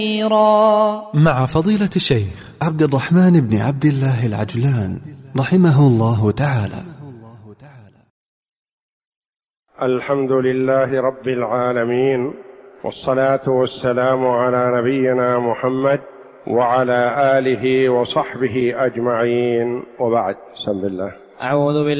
مع فضيلة الشيخ عبد الرحمن بن عبد الله العجلان رحمه الله تعالى. الحمد لله رب العالمين، والصلاة والسلام على نبينا محمد وعلى آله وصحبه أجمعين، وبعد. بسم الله. أعوذ بالله